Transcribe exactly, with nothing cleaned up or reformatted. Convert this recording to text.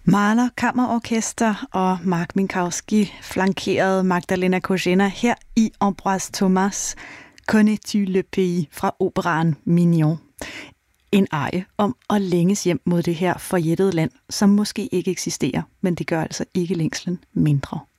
Mahler Kammerorkester og Mark Minkowski flankerede Magdalena Kozená her i Ambroise Thomas' Connais-tu le pays fra operaen Mignon. En arie om at længes hjem mod det her forjættede land, som måske ikke eksisterer, men det gør altså ikke længslen mindre.